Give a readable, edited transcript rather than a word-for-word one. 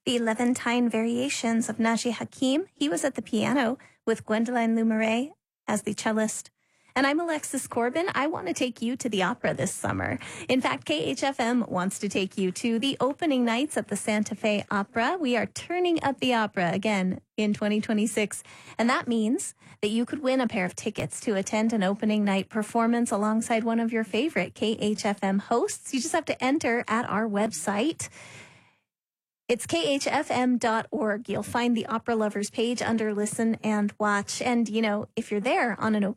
The Levantine Variations of Naji Hakim. He was at the piano with Gwendoline Lumeray as the cellist. And I'm Alexis Corbin. I want to take you to the opera this summer. In fact, KHFM wants to take you to the opening nights at the Santa Fe Opera. We are turning up the opera again in 2026. And that means that you could win a pair of tickets to attend an opening night performance alongside one of your favorite KHFM hosts. You just have to enter at our website. It's khfm.org. You'll find the Opera Lovers page under Listen and Watch. And, if you're there on an